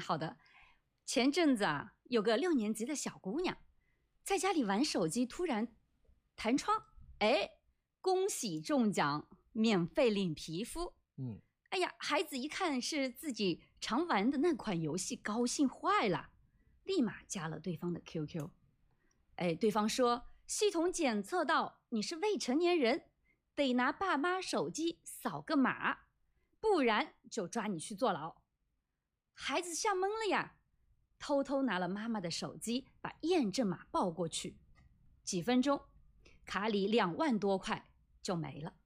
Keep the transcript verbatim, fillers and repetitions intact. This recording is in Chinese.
好的。前阵子啊，有个六年级的小姑娘在家里玩手机，突然弹窗，哎，恭喜中奖，免费领皮肤。 嗯， 哎呀，孩子一看是自己常玩的那款游戏，高兴坏了，立马加了对方的 Q Q。哎，对方说系统检测到你是未成年人，得拿爸妈手机扫个码，不然就抓你去坐牢。孩子吓懵了呀，偷偷拿了妈妈的手机，把验证码报过去，几分钟，卡里两万多块就没了。